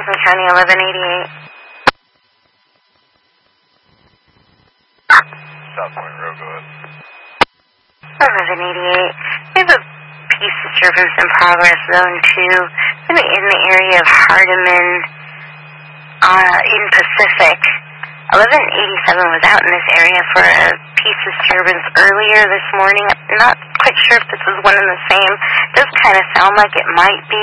Franklin County, 1188. South Point Road, go ahead. 1188. We have a peace disturbance in progress, Zone 2, in the area of Hardeman, in Pacific. 1187 was out in this area for a peace disturbance earlier this morning. I'm not quite sure if this is one and the same. It does kind of sound like it might be.